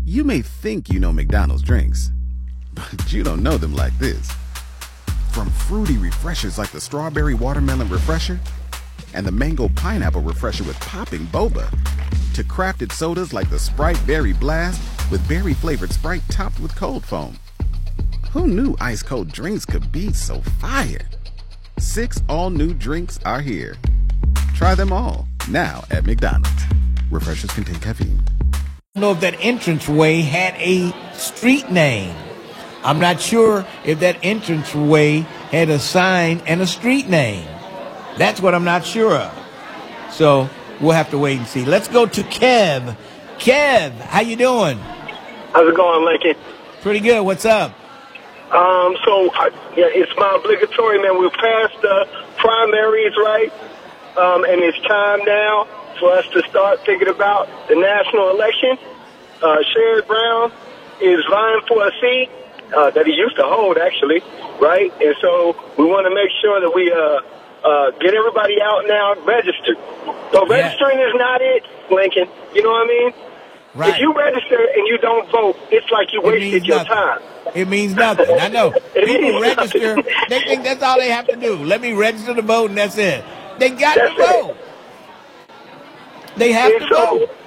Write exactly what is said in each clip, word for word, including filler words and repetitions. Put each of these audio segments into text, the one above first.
You may think you know McDonald's drinks, but you don't know them like this. From fruity refreshers like the Strawberry Watermelon Refresher and the Mango Pineapple Refresher with popping boba, to crafted sodas like the Sprite Berry Blast with berry-flavored Sprite topped with cold foam. Who knew ice-cold drinks could be so fire? Six all-new drinks are here. Try them all, now at McDonald's. Refreshers contain caffeine. I don't know if that entranceway had a street name. I'm not sure if that entranceway had a sign and a street name. That's what I'm not sure of. So we'll have to wait and see. Let's go to Kev. Kev, how you doing? How's it going, Lincoln? Pretty good. What's up? Um, so, uh, yeah, it's my obligatory, man. We're past the primaries, right? Um, and it's time now for us to start thinking about the national election. Uh, Sherrod Brown is vying for a seat uh, that he used to hold, actually, right? And so we want to make sure that we uh, uh, get everybody out now registered. So registering yeah. is not it, Lincoln. You know what I mean? Right. If you register and you don't vote, it's like you it wasted your nothing. time. It means nothing. I know. People register. They think that's all they have to do. Let me register to vote, and that's it. They got that's to vote. It. They have and to so, vote.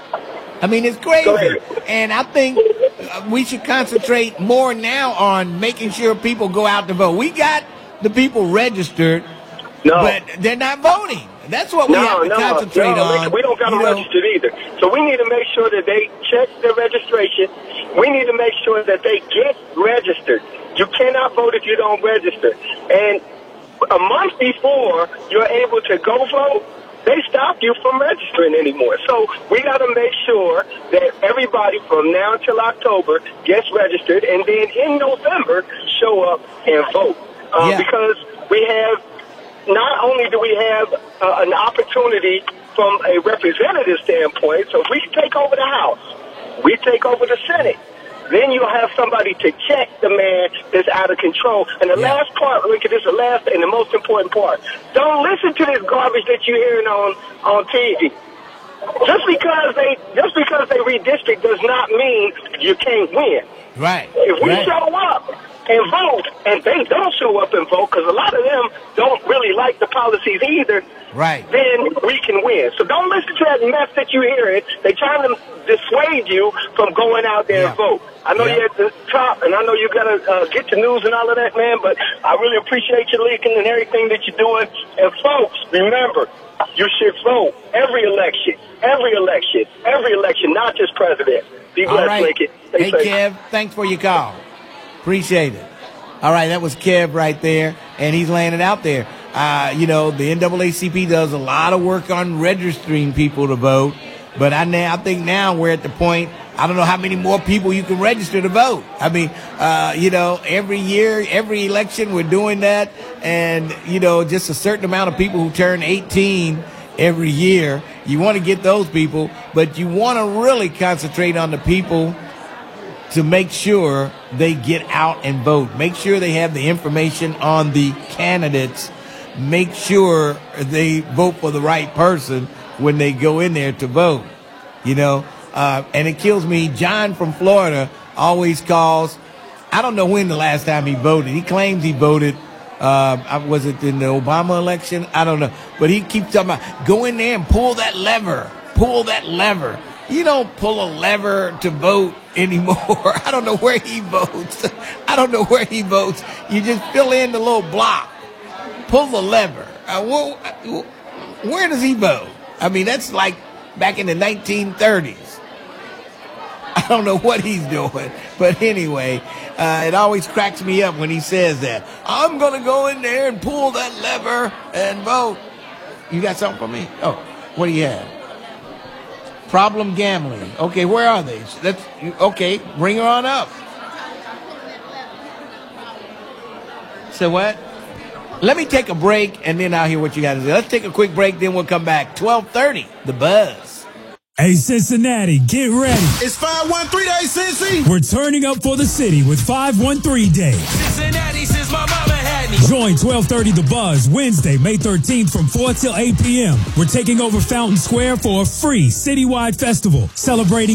I mean, it's crazy. And I think we should concentrate more now on making sure people go out to vote. We got the people registered, no. but they're not voting. That's what we no, have to no, concentrate no, on. We don't got them registered either. So we need to make sure that they check their registration. We need to make sure that they get registered. You cannot vote if you don't register. And a month before you're able to go vote, they stop you from registering anymore. So we got to make sure that everybody from now until October gets registered, and then in November show up and vote. Uh, yeah. Because we have, not only do we have uh, an opportunity from a representative standpoint, so if we take over the House, we take over the Senate, then you'll have somebody to check the man that's out of control. And the yeah. last part, Lincoln, this is the last and the most important part. Don't listen to this garbage that you're hearing on, on T V. Just because they just because they redistrict does not mean you can't win. Right. If we right. show up and vote, and they don't show up and vote, because a lot of them don't really like the policies either, right. then we can win. So don't listen to that mess that you hear it. They're trying to dissuade you from going out there yeah. and vote. I know yeah. you're at the top, and I know you got to uh, get the news and all of that, man, but I really appreciate you, Lincoln, and everything that you're doing. And, folks, remember, you should vote every election, every election, every election, not just president. Be blessed, right. Lincoln. Stay hey, safe. Kev, thanks for your call. Appreciate it. All right, that was Kev right there, and he's laying it out there. Uh, you know, the N double A C P does a lot of work on registering people to vote, but I, now, I think now we're at the point, I don't know how many more people you can register to vote. I mean, uh, you know, every year, every election, we're doing that, and, you know, just a certain amount of people who turn eighteen every year. You want to get those people, but you want to really concentrate on the people to make sure they get out and vote. Make sure they have the information on the candidates. Make sure they vote for the right person when they go in there to vote, you know. Uh, and it kills me. John from Florida always calls. I don't know when the last time he voted. He claims he voted. Uh, was it in the Obama election? I don't know. But he keeps talking about go in there and pull that lever. Pull that lever. You don't pull a lever to vote anymore. I don't know where he votes. I don't know where he votes. You just fill in the little block. Pull the lever. Uh, where, where does he vote? I mean, that's like back in the nineteen thirties. I don't know what he's doing. But anyway, uh, it always cracks me up when he says that. I'm going to go in there and pull that lever and vote. You got something for me? Oh, what do you have? Problem gambling. Okay, where are they? Let's, okay, bring her on up. So what? Let me take a break, and then I'll hear what you got to say. Let's take a quick break, then we'll come back. twelve thirty, The Buzz. Hey, Cincinnati, get ready. It's five one three Day, Cincy. We're turning up for the city with five one three Day. Cincinnati since my mama had me. Join twelve thirty The Buzz Wednesday, May thirteenth from four till eight p.m. We're taking over Fountain Square for a free citywide festival celebrating